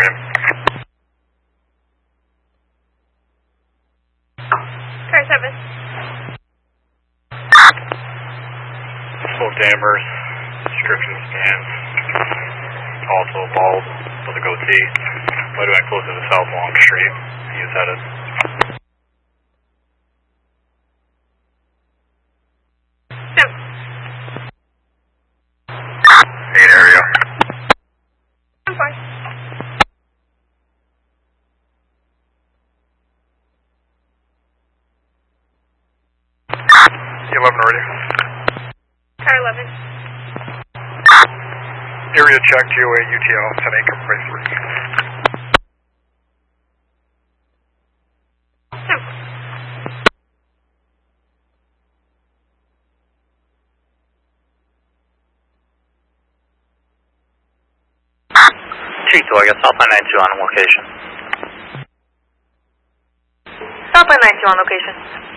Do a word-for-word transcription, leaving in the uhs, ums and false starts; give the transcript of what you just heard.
area. Car seven. Smoke dampers, description scans, also bald with a goatee. Might have been close to the South Long Street. He is headed. Seven. Eight area. I'm fine. eleven already. Car eleven. Area check, G O A, U T L, ten eight, cover by three. Seven. G two, I got Southline ninety-two on location. Southline ninety-two on location.